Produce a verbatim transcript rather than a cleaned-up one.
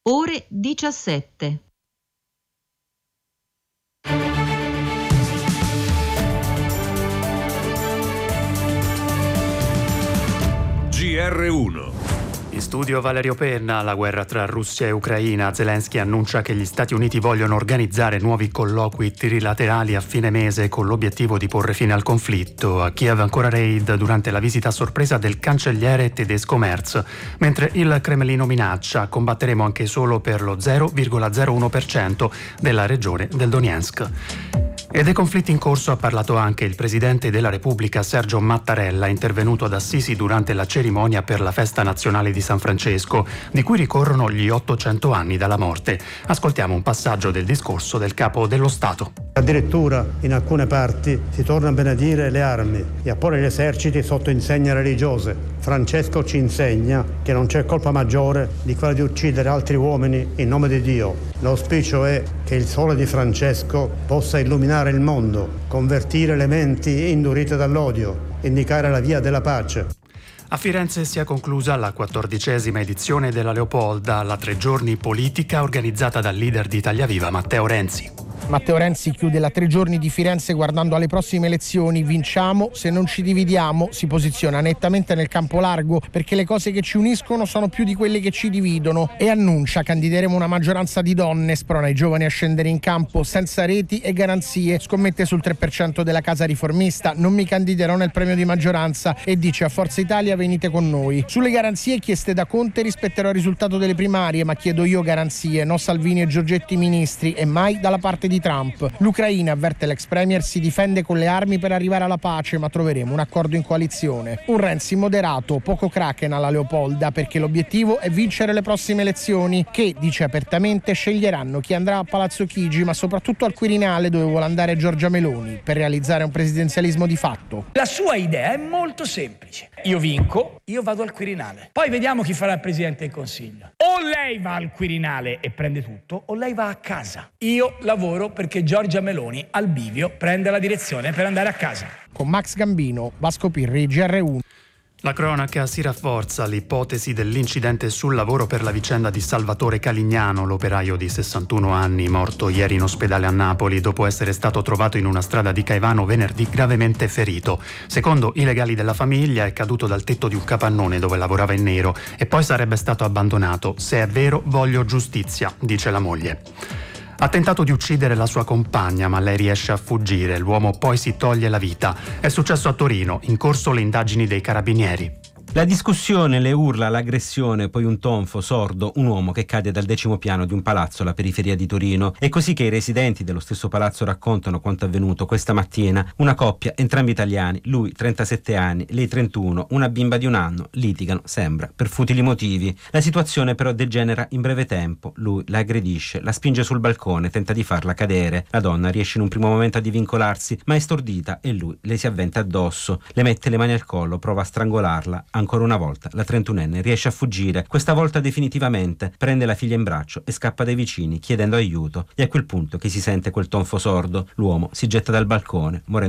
ore diciassette. G R uno. In studio Valerio Penna. La guerra tra Russia e Ucraina. Zelensky annuncia che gli Stati Uniti vogliono organizzare nuovi colloqui trilaterali a fine mese con l'obiettivo di porre fine al conflitto. A Kiev ancora raid durante la visita a sorpresa del cancelliere tedesco Merz, mentre il Cremlino minaccia: combatteremo anche solo per lo zero virgola zero uno per cento della regione del Donetsk. E dei conflitti in corso ha parlato anche il presidente della Repubblica Sergio Mattarella, intervenuto ad Assisi durante la cerimonia per la festa nazionale di San Francesco, di cui ricorrono gli ottocento anni dalla morte. Ascoltiamo un passaggio del discorso del capo dello Stato. Addirittura in alcune parti si torna a benedire le armi e a porre gli eserciti sotto insegne religiose. Francesco ci insegna che non c'è colpa maggiore di quella di uccidere altri uomini in nome di Dio. L'auspicio è che il sole di Francesco possa illuminare il mondo, convertire le menti indurite dall'odio, indicare la via della pace. A Firenze si è conclusa la quattordicesima edizione della Leopolda, la tre giorni politica organizzata dal leader di Italia Viva Matteo Renzi. Matteo Renzi chiude la tre giorni di Firenze guardando alle prossime elezioni. Vinciamo se non ci dividiamo. Si posiziona nettamente nel campo largo perché le cose che ci uniscono sono più di quelle che ci dividono, e annuncia: candideremo una maggioranza di donne, sprona i giovani a scendere in campo senza reti e garanzie, scommette sul tre per cento della casa riformista, non mi candiderò nel premio di maggioranza, e dice a Forza Italia: venite con noi. Sulle garanzie chieste da Conte rispetterò il risultato delle primarie, ma chiedo io garanzie, no Salvini e Giorgetti ministri, e mai dalla parte di Trump. L'Ucraina, avverte l'ex premier, si difende con le armi per arrivare alla pace, ma troveremo un accordo in coalizione. Un Renzi moderato, poco Kraken alla Leopolda, perché l'obiettivo è vincere le prossime elezioni, che, dice apertamente, sceglieranno chi andrà a Palazzo Chigi, ma soprattutto al Quirinale, dove vuole andare Giorgia Meloni, per realizzare un presidenzialismo di fatto. La sua idea è molto semplice: io vinco, io vado al Quirinale, poi vediamo chi farà il Presidente del Consiglio. O lei va al Quirinale e prende tutto, o lei va a casa. Io lavoro perché Giorgia Meloni al bivio prende la direzione per andare a casa. Con Max Gambino, Vasco Pirri, G R uno. La cronaca si rafforza. L'ipotesi dell'incidente sul lavoro per la vicenda di Salvatore Calignano, l'operaio di sessantuno anni, morto ieri in ospedale a Napoli dopo essere stato trovato in una strada di Caivano venerdì gravemente ferito. Secondo i legali della famiglia è caduto dal tetto di un capannone dove lavorava in nero e poi sarebbe stato abbandonato. Se è vero, voglio giustizia, dice la moglie. Ha tentato di uccidere la sua compagna, ma lei riesce a fuggire. L'uomo poi si toglie la vita. È successo a Torino, in corso le indagini dei carabinieri. La discussione, le urla, l'aggressione, poi un tonfo sordo, un uomo che cade dal decimo piano di un palazzo alla periferia di Torino. È così che i residenti dello stesso palazzo raccontano quanto avvenuto questa mattina. Una coppia, entrambi italiani, lui trentasette anni, lei trentuno, una bimba di un anno, litigano, sembra, per futili motivi. La situazione però degenera in breve tempo. Lui la aggredisce, la spinge sul balcone, tenta di farla cadere. La donna riesce in un primo momento a divincolarsi, ma è stordita e lui le si avventa addosso. Le mette le mani al collo, prova a strangolarla. Ancora una volta la trentunenne riesce a fuggire, questa volta definitivamente, prende la figlia in braccio e scappa dai vicini chiedendo aiuto. È a quel punto che si sente quel tonfo sordo. L'uomo si getta dal balcone, morendo